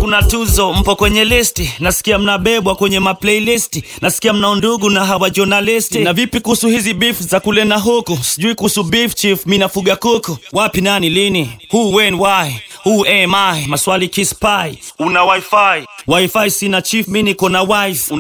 kuna tuzo, mpo kwenye listi. Nasikia mnabebwa kwenye maplaylist. Nasikia mna undugu na hawa journalisti. Na vipi kuhusu hizi beef za kule na huku? Sijui kuhusu beef chief, mimi nafuga kuku. Wapi, nani, lini? Who, when, why? Who am I? Maswali kispy. Una wifi? Wifi sina chief, mimi niko na wife.